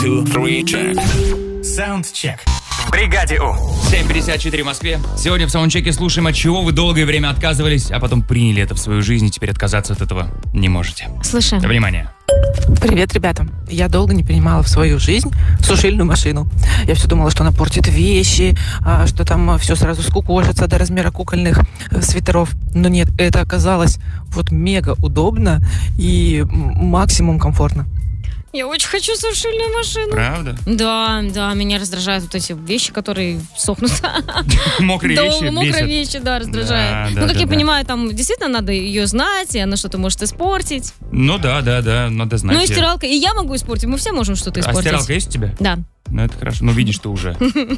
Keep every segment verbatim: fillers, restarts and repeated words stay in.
two, three, check. Soundcheck. В бригаде У. семь пятьдесят четыре в Москве. Сегодня в саундчеке слушаем, от чего вы долгое время отказывались, а потом приняли это в свою жизнь, и теперь отказаться от этого не можете. Слушаем. Внимание. Привет, ребята. Я долго не принимала в свою жизнь сушильную машину. Я все думала, что она портит вещи, а, что там все сразу скукожится до размера кукольных э, свитеров. Но нет, это оказалось вот мега удобно и м- максимум комфортно. Я очень хочу сушильную машину. Правда? Да, да, меня раздражают вот эти вещи, которые сохнут. Мокрые Да, вещи мокрые бесят. вещи, да, раздражают. Да, Ну, да, как да, я да. понимаю, там действительно надо ее знать, и она что-то может испортить. Ну да, да, да, надо знать. Ну и стиралка, и я могу испортить, мы все можем что-то А испортить. стиралка есть у тебя? Да. Ну это хорошо, ну видишь, ты уже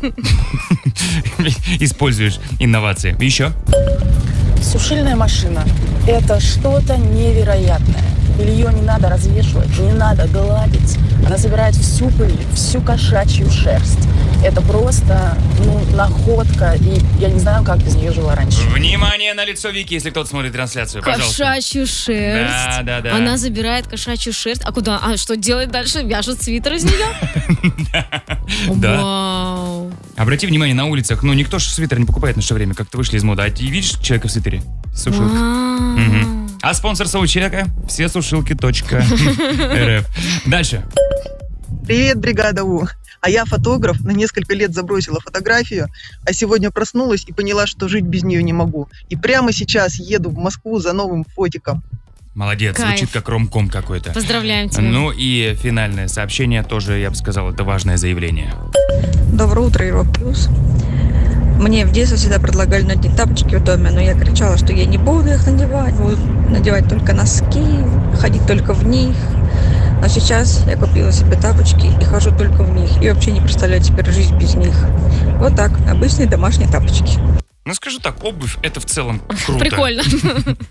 используешь инновации. Еще? Сушильная машина – это что-то невероятное. Белье не надо развешивать, не надо гладить. Она забирает всю пыль, всю кошачью шерсть. Это просто, ну, находка. И я не знаю, как без нее жила раньше. Внимание на лицо Вики, если кто-то смотрит трансляцию, пожалуйста. Кошачью шерсть. Да, да, да. Она забирает кошачью шерсть. А куда? А что делает дальше? Вяжет свитер из нее? Да. Вау. Обрати внимание, на улицах, ну никто же свитер не покупает в наше время, как-то вышли из моды. А ты видишь человека в свитере? Сушилка. Мгм. А спонсор саундчека – все сушилки точка эр эф. Дальше. Привет, бригада У. А я фотограф, на несколько лет забросила фотографию, а сегодня проснулась и поняла, что жить без нее не могу. И прямо сейчас еду в Москву за новым фотиком. Молодец, Кайф. звучит как ромком какой-то. Поздравляем тебя. Ну и финальное сообщение тоже, я бы сказал, это важное заявление. Доброе утро, Европа Плюс. Мне в детстве всегда предлагали надеть тапочки в доме, но я кричала, что я не буду их надевать, буду надевать только носки, ходить только в них. Но сейчас я купила себе тапочки и хожу только в них, и вообще не представляю теперь жизнь без них. Вот так, обычные домашние тапочки. Ну скажу так, обувь это в целом круто. Прикольно.